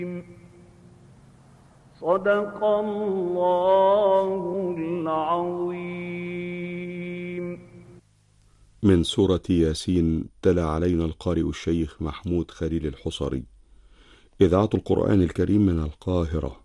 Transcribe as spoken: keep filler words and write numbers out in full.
صدق الله العظيم. من سورة ياسين تلا علينا القارئ الشيخ محمود خليل الحصري. إذاعة القرآن الكريم من القاهرة.